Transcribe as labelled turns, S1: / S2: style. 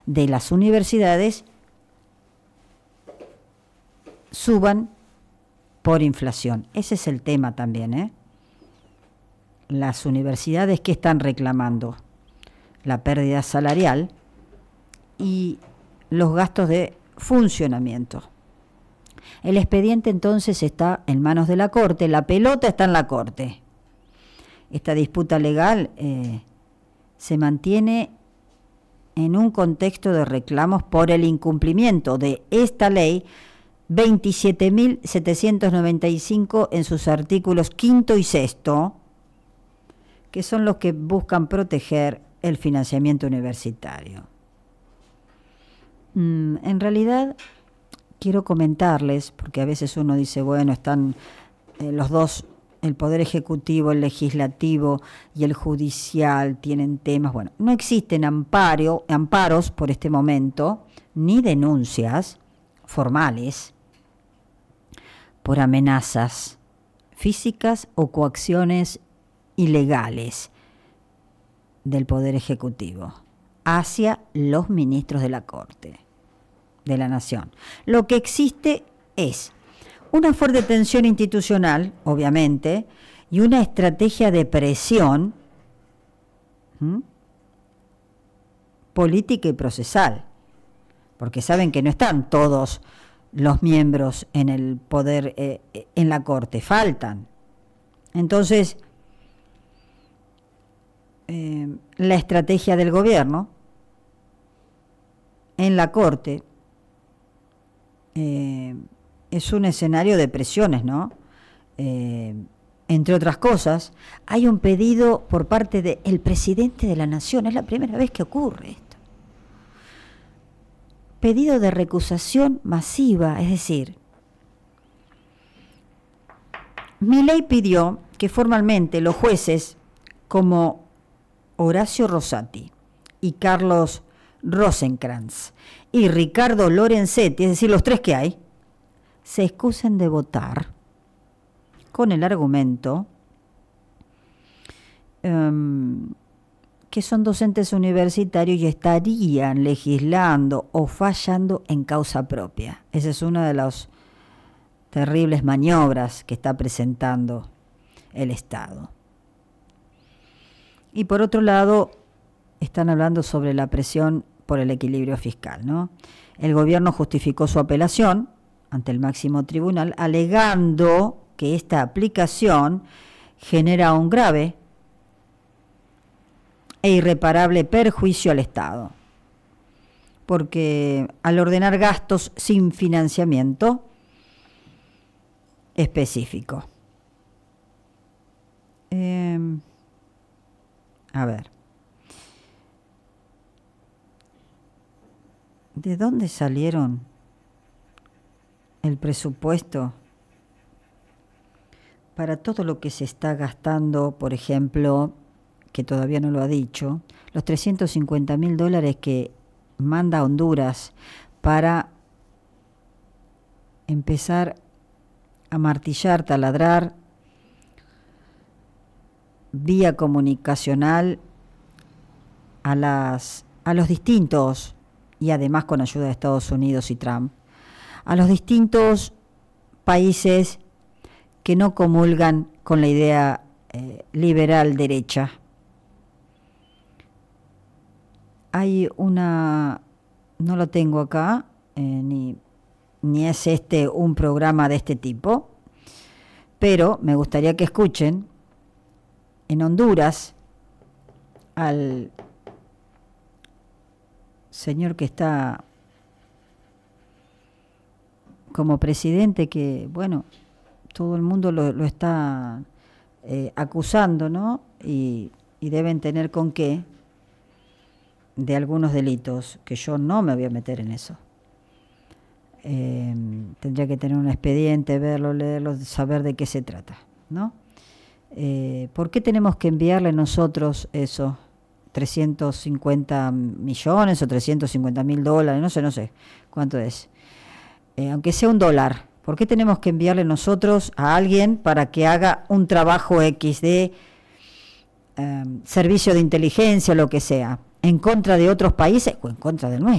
S1: de las universidades suban por inflación. Ese es el tema también, ¿eh? Las universidades, ¿qué están reclamando? La pérdida salarial y los gastos de funcionamiento. El expediente entonces está en manos de la Corte, la pelota está en la Corte. Esta disputa legal se mantiene en un contexto de reclamos por el incumplimiento de esta ley 27.795 en sus artículos 5 y 6, que son los que buscan proteger el financiamiento universitario. En realidad, quiero comentarles, porque a veces uno dice, bueno, están los dos, el Poder Ejecutivo, el Legislativo y el Judicial tienen temas. Bueno, no existen amparos por este momento, ni denuncias formales por amenazas físicas o coacciones ilegales del Poder Ejecutivo hacia los ministros de la Corte de la Nación. Lo que existe es una fuerte tensión institucional, obviamente, y una estrategia de presión política y procesal, porque saben que no están todos los miembros en el poder, en la Corte, faltan. Entonces, la estrategia del gobierno en la Corte es un escenario de presiones, ¿no? Entre otras cosas, hay un pedido por parte del presidente de la Nación, es la primera vez que ocurre esto. Pedido de recusación masiva, es decir, Milei pidió que formalmente los jueces como Horacio Rosati y Carlos Rosenkrantz y Ricardo Lorenzetti, es decir, los tres que hay, se excusen de votar con el argumento que son docentes universitarios y estarían legislando o fallando en causa propia. Esa es una de las terribles maniobras que está presentando el Estado. Y por otro lado, están hablando sobre la presión por el equilibrio fiscal, ¿no? El gobierno justificó su apelación ante el máximo tribunal, alegando que esta aplicación genera un grave e irreparable perjuicio al Estado, porque al ordenar gastos sin financiamiento específico. A ver, ¿de dónde salieron el presupuesto para todo lo que se está gastando, por ejemplo, que todavía no lo ha dicho, los $350.000 que manda Honduras para empezar a martillar, taladrar vía comunicacional a los distintos, y además con ayuda de Estados Unidos y Trump, a los distintos países que no comulgan con la idea liberal derecha. Hay una, no lo tengo acá, ni es un programa de este tipo, pero me gustaría que escuchen en Honduras al señor que está como presidente, que bueno, todo el mundo lo está acusando, ¿no? Y deben tener con qué, de algunos delitos, que yo no me voy a meter en eso. Tendría que tener un expediente, verlo, leerlo, saber de qué se trata, ¿no? ¿Por qué tenemos que enviarle nosotros eso? 350 millones o $350.000, no sé cuánto es. Aunque sea $1, ¿por qué tenemos que enviarle nosotros a alguien para que haga un trabajo X de servicio de inteligencia, lo que sea, en contra de otros países o en contra del nuestro?